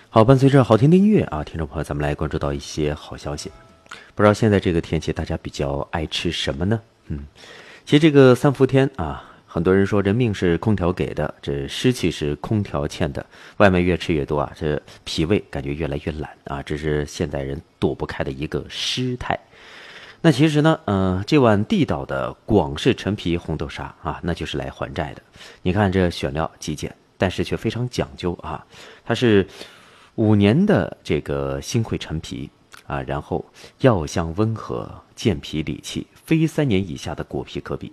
好，伴随着好听的音乐啊，听众朋友，咱们来关注到一些好消息。不知道现在这个天气，大家比较爱吃什么呢？其实这个三伏天啊，很多人说这命是空调给的，这湿气是空调欠的。外卖越吃越多啊，这脾胃感觉越来越懒啊，这是现代人躲不开的一个失态。那其实呢，这碗地道的广式陈皮红豆沙啊，那就是来还债的。你看这选料极简，但是却非常讲究啊，它是5年的这个新会陈皮啊，然后药香温和，健脾理气，非3年以下的果皮可比。